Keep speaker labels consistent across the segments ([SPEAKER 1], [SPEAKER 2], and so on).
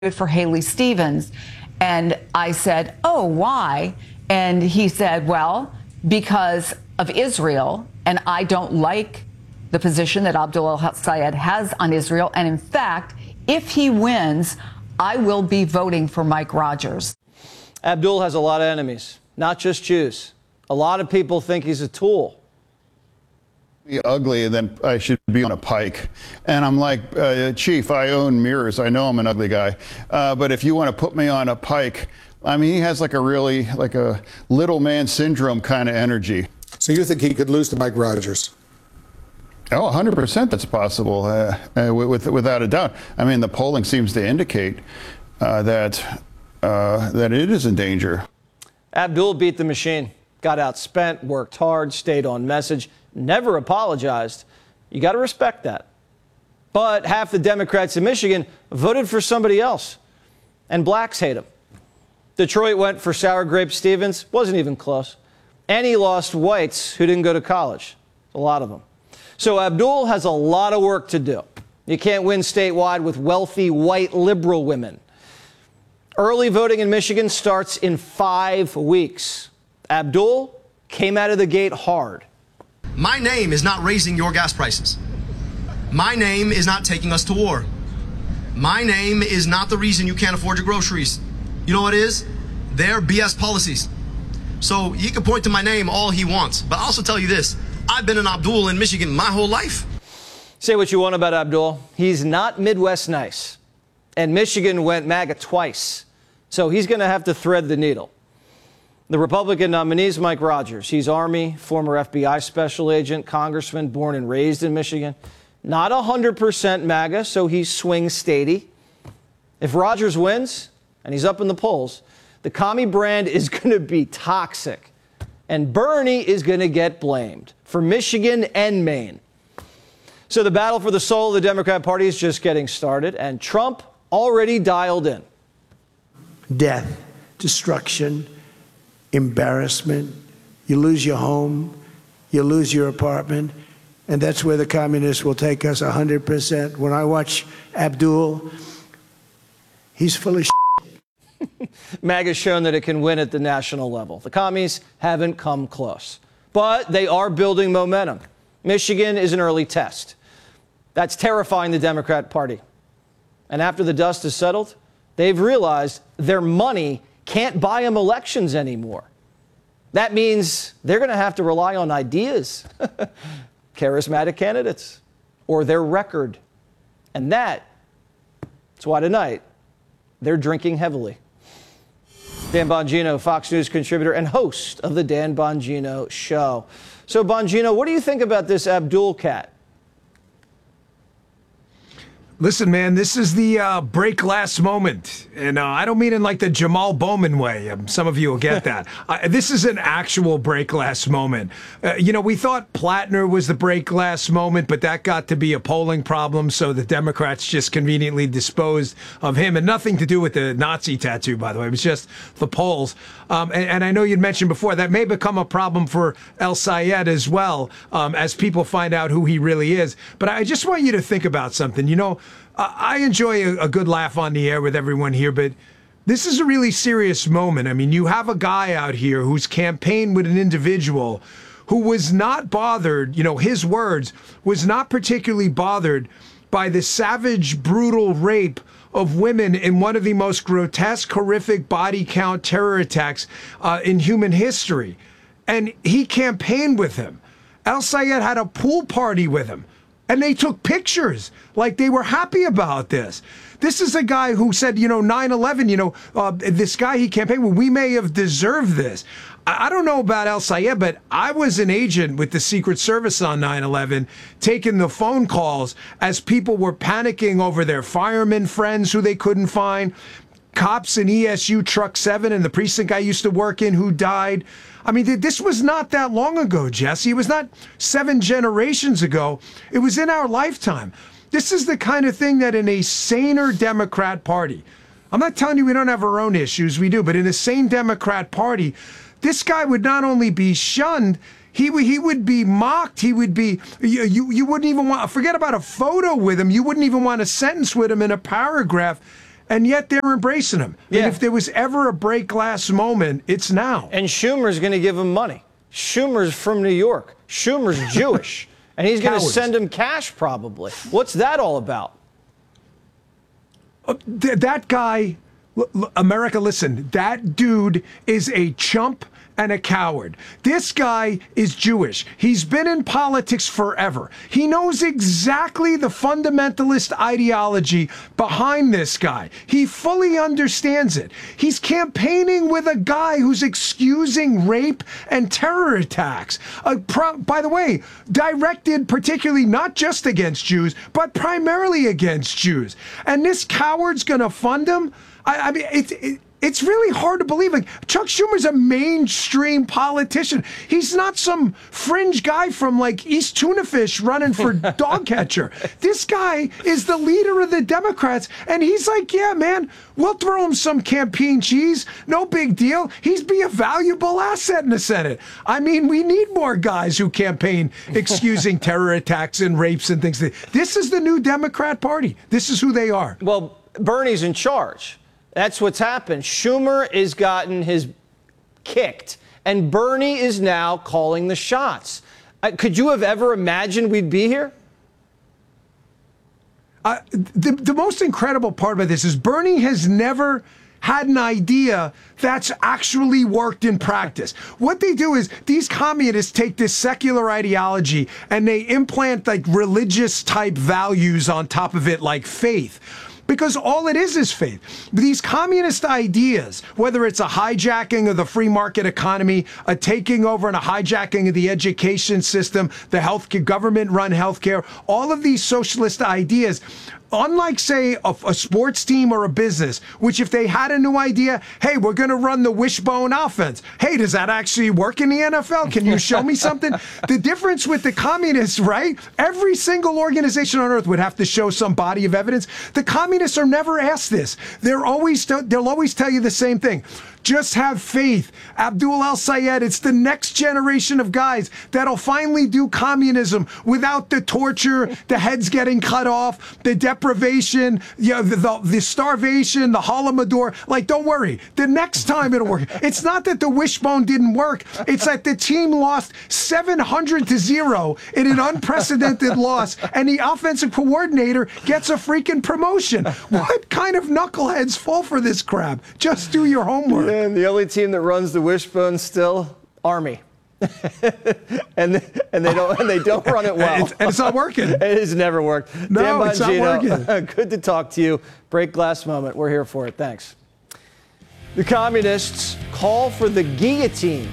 [SPEAKER 1] for Haley Stevens. And I said, oh, why? And he said, well, because of Israel. And I don't like the position that Abdul El-Sayed has on Israel. And in fact, if he wins, I will be voting for Mike Rogers.
[SPEAKER 2] Abdul has a lot of enemies, not just Jews. A lot of people think he's a tool.
[SPEAKER 3] Ugly, and then I should be on a pike. And I'm like, Chief, I own mirrors. I know I'm an ugly guy. But if you want to put me on a pike, I mean, he has like a little man syndrome kind of energy.
[SPEAKER 4] So you think he could lose to Mike Rogers?
[SPEAKER 3] Oh, 100% that's possible, without a doubt. I mean, the polling seems to indicate that it is in danger.
[SPEAKER 2] Abdul beat the machine, got outspent, worked hard, stayed on message, never apologized. You got to respect that. But half the Democrats in Michigan voted for somebody else, and blacks hate him. Detroit went for Sour Grape Stevens, wasn't even close. And he lost whites who didn't go to college, a lot of them. So Abdul has a lot of work to do. You can't win statewide with wealthy white liberal women. Early voting in Michigan starts in 5 weeks. Abdul came out of the gate hard.
[SPEAKER 5] My name is not raising your gas prices. My name is not taking us to war. My name is not the reason you can't afford your groceries. You know what it is? They're BS policies. So he can point to my name all he wants. But I'll also tell you this. I've been an Abdul in Michigan my whole life.
[SPEAKER 2] Say what you want about Abdul. He's not Midwest nice. And Michigan went MAGA twice. So he's going to have to thread the needle. The Republican nominee is Mike Rogers. He's Army, former FBI special agent, congressman, born and raised in Michigan. Not 100% MAGA, so he's swing statey. If Rogers wins, and he's up in the polls, the commie brand is going to be toxic. And Bernie is going to get blamed for Michigan and Maine. So the battle for the soul of the Democrat Party is just getting started, and Trump already dialed in.
[SPEAKER 6] Death, destruction, embarrassment. You lose your home, you lose your apartment, and that's where the communists will take us 100%. When I watch Abdul, he's full of shit.
[SPEAKER 2] MAGA's shown that it can win at the national level. The commies haven't come close, but they are building momentum. Michigan is an early test. That's terrifying the Democrat Party. And after the dust is settled, they've realized their money can't buy them elections anymore. That means they're going to have to rely on ideas, charismatic candidates, or their record. And that's why tonight they're drinking heavily. Dan Bongino, Fox News contributor and host of the Dan Bongino Show. So, Bongino, what do you think about this Abdul cat?
[SPEAKER 7] Listen, man, this is the break glass moment. And I don't mean in like the Jamal Bowman way. Some of you will get that. This is an actual break glass moment. You know, we thought Plattner was the break glass moment, but that got to be a polling problem. So the Democrats just conveniently disposed of him. And nothing to do with the Nazi tattoo, by the way. It was just the polls. And I know you'd mentioned before that may become a problem for El-Sayed as well, as people find out who he really is. But I just want you to think about something. You know, I enjoy a good laugh on the air with everyone here, but this is a really serious moment. I mean, you have a guy out here who's campaigned with an individual who was not bothered, you know, his words, was not particularly bothered by the savage, brutal rape of women in one of the most grotesque, horrific body count terror attacks in human history. And he campaigned with him. El-Sayed had a pool party with him. And they took pictures like they were happy about this. This is a guy who said, you know, 9/11, you know, this guy he campaigned with, we may have deserved this. I don't know about El-Sayed, but I was an agent with the Secret Service on 9/11, taking the phone calls as people were panicking over their firemen friends who they couldn't find, cops in ESU Truck 7 and the precinct I used to work in who died. I mean, this was not that long ago, Jesse. It was not 7 generations ago. It was in our lifetime. This is the kind of thing that in a saner Democrat Party, I'm not telling you we don't have our own issues, we do, but in a sane Democrat Party, this guy would not only be shunned, he would be mocked. He would be, you wouldn't even want, forget about a photo with him. You wouldn't even want a sentence with him in a paragraph. and yet they're embracing him.
[SPEAKER 2] Yeah.
[SPEAKER 7] And if there was ever a break glass moment, it's now.
[SPEAKER 2] And Schumer's going to give him money. Schumer's from New York. Schumer's Jewish. And he's going to send him cash probably. What's that all about?
[SPEAKER 7] That guy, America, listen, that dude is a chump and a coward. This guy is Jewish. He's been in politics forever. He knows exactly the fundamentalist ideology behind this guy. He fully understands it. He's campaigning with a guy who's excusing rape and terror attacks. By the way, directed particularly not just against Jews, but primarily against Jews. And this coward's going to fund him? I mean, it's really hard to believe. Like, Chuck Schumer's a mainstream politician. He's not some fringe guy from like East Tunafish running for dog catcher. This guy is the leader of the Democrats, and he's like, yeah, man, we'll throw him some campaign cheese. No big deal. He's be a valuable asset in the Senate. I mean, we need more guys who campaign excusing terror attacks and rapes and things. This is the new Democrat Party. This is who they are.
[SPEAKER 2] Well, Bernie's in charge. That's what's happened. Schumer has gotten his kicked, and Bernie is now calling the shots. Could you have ever imagined we'd be here?
[SPEAKER 7] The most incredible part about this is Bernie has never had an idea that's actually worked in practice. What they do is these communists take this secular ideology and they implant like religious type values on top of it, like faith. Because all it is faith. These communist ideas, whether it's a hijacking of the free market economy, a taking over and a hijacking of the education system, the healthcare, government-run healthcare, all of these socialist ideas, unlike, say, a sports team or a business, which if they had a new idea, hey, we're going to run the wishbone offense. Hey, does that actually work in the NFL? Can you show me something? The difference with the communists, right? Every single organization on earth would have to show some body of evidence. The communists are never asked this. They'll always tell you the same thing. Just have faith. Abdul El-Sayed, it's the next generation of guys that'll finally do communism without the torture, the heads getting cut off, the deprivation, the starvation, the holodomor. Like, don't worry. The next time it'll work. It's not that the wishbone didn't work. It's that the team lost 700-0 in an unprecedented loss, and the offensive coordinator gets a freaking promotion. What kind of knuckleheads fall for this crap? Just do your homework.
[SPEAKER 2] And the only team that runs the wishbone still, Army. and they don't run it well.
[SPEAKER 7] And it's not working.
[SPEAKER 2] It has never worked.
[SPEAKER 7] No,
[SPEAKER 2] Dan Bongino,
[SPEAKER 7] it's not working.
[SPEAKER 2] Good to talk to you. Break glass moment. We're here for it. Thanks. The communists call for the guillotine.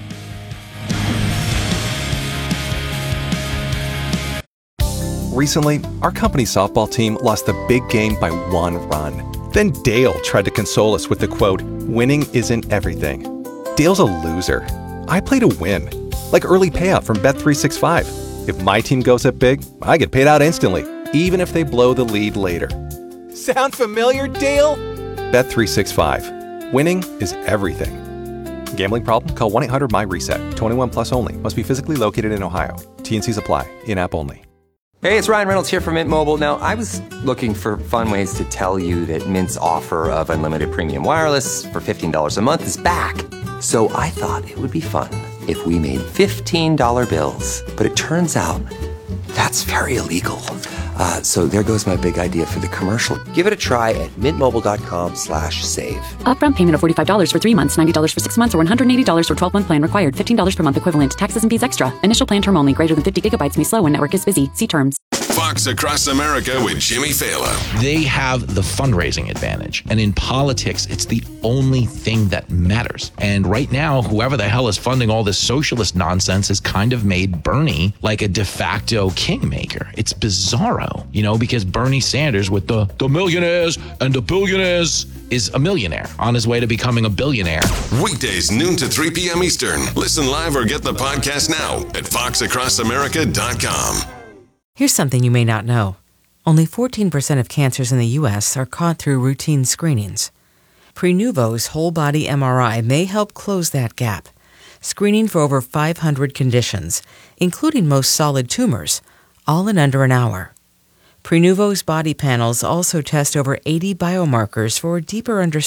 [SPEAKER 8] Recently, our company's softball team lost the big game by 1 run. Then Dale tried to console us with the quote, "Winning isn't everything." Dale's a loser. I play to win. Like early payout from Bet365. If my team goes up big, I get paid out instantly, even if they blow the lead later. Sound familiar, Dale? Bet365. Winning is everything. Gambling problem? Call 1-800-MY-RESET. 21 plus only. Must be physically located in Ohio. T&Cs apply. In-app only.
[SPEAKER 9] Hey, it's Ryan Reynolds here from Mint Mobile. Now, I was looking for fun ways to tell you that Mint's offer of unlimited premium wireless for $15 a month is back. So I thought it would be fun if we made $15 bills. But it turns out that's very illegal. So there goes my big idea for the commercial. Give it a try at mintmobile.com/save.
[SPEAKER 10] Upfront payment of $45 for 3 months, $90 for 6 months, or $180 for 12-month plan required. $15 per month equivalent. Taxes and fees extra. Initial plan term only. Greater than 50 gigabytes may slow when network is busy. See terms.
[SPEAKER 11] Fox Across America with Jimmy Fallon.
[SPEAKER 12] They have the fundraising advantage. And in politics, it's the only thing that matters. And right now, whoever the hell is funding all this socialist nonsense has kind of made Bernie like a de facto kingmaker. It's bizarro, because Bernie Sanders with the millionaires and the billionaires is a millionaire on his way to becoming a billionaire.
[SPEAKER 11] Weekdays noon to 3 p.m. Eastern. Listen live or get the podcast now at foxacrossamerica.com.
[SPEAKER 13] Here's something you may not know. Only 14% of cancers in the U.S. are caught through routine screenings. Prenuvo's whole-body MRI may help close that gap, screening for over 500 conditions, including most solid tumors, all in under an hour. Prenuvo's body panels also test over 80 biomarkers for deeper understanding